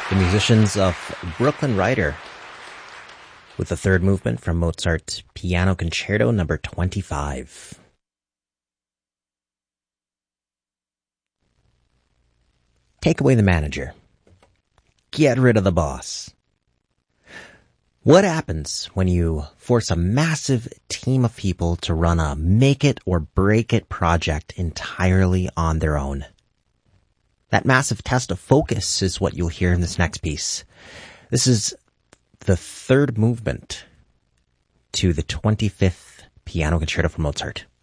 The musicians of Brooklyn Rider with the third movement from Mozart's Piano Concerto number 25. Take away the manager. Get rid of the boss. What happens when you force a massive team of people to run a make-it-or-break-it project entirely on their own? That massive test of focus is what you'll hear in this next piece. This is the third movement to the 25th Piano Concerto from Mozart.